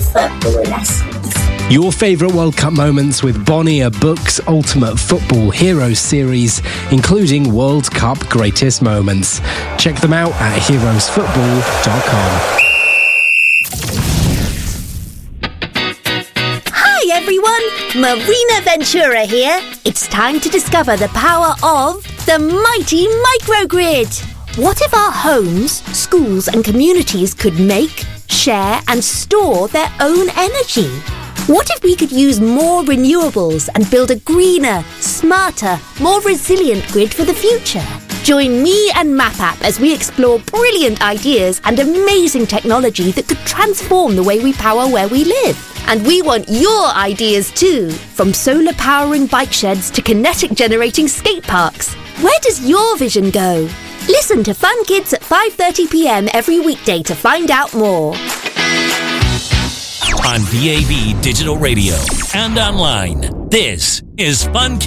football lessons. Your favourite World Cup moments with Bonnier Books' Ultimate Football Heroes series, including World Cup greatest moments. Check them out at heroesfootball.com. Hi everyone, Marina Ventura here. It's time to discover the power of the mighty microgrid. What if our homes, schools and communities could make, share and store their own energy? What if we could use more renewables and build a greener, smarter, more resilient grid for the future? Join me and MapApp as we explore brilliant ideas and amazing technology that could transform the way we power where we live. And we want your ideas too, from solar powering bike sheds to kinetic generating skate parks. Where does your vision go? Listen to Fun Kids at 5:30 p.m. every weekday to find out more. On DAB Digital Radio and online, this is Fun Kids.